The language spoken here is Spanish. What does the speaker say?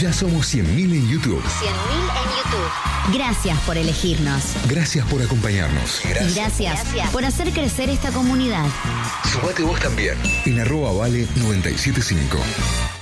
Ya somos 100.000 en YouTube. 100.000 en YouTube. Gracias por elegirnos. Gracias por acompañarnos. Gracias por hacer crecer esta comunidad. Sumate vos también en @vale975.